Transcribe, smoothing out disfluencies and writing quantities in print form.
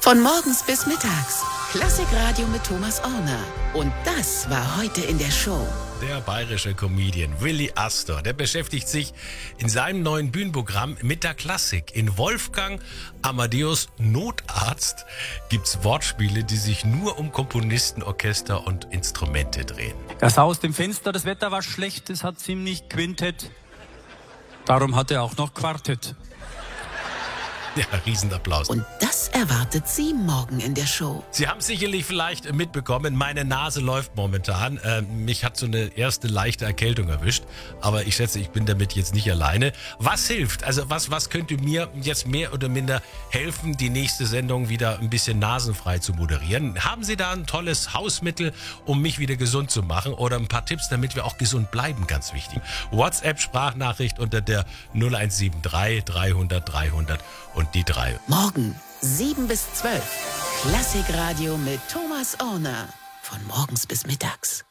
Von morgens bis mittags. Klassikradio mit Thomas Orner. Und das war heute in der Show. Der bayerische Comedian Willi Astor, der beschäftigt sich in seinem neuen Bühnenprogramm mit der Klassik. In Wolfgang Amadeus Notarzt gibt's Wortspiele, die sich nur um Komponisten, Orchester und Instrumente drehen. Er sah aus dem Fenster, das Wetter war schlecht, es hat ziemlich Quintett. Darum hat er auch noch Quartett. Ja, Riesenapplaus. Und das erwartet Sie morgen in der Show. Sie haben sicherlich vielleicht mitbekommen, meine Nase läuft momentan. Mich hat so eine erste leichte Erkältung erwischt. Aber ich schätze, ich bin damit jetzt nicht alleine. Was hilft? Also was könnte mir jetzt mehr oder minder helfen, die nächste Sendung wieder ein bisschen nasenfrei zu moderieren? Haben Sie da ein tolles Hausmittel, um mich wieder gesund zu machen? Oder ein paar Tipps, damit wir auch gesund bleiben, ganz wichtig. WhatsApp-Sprachnachricht unter der 0173 300 300 und die 3. Morgen 7 bis 12. Klassikradio mit Thomas Orner. Von morgens bis mittags.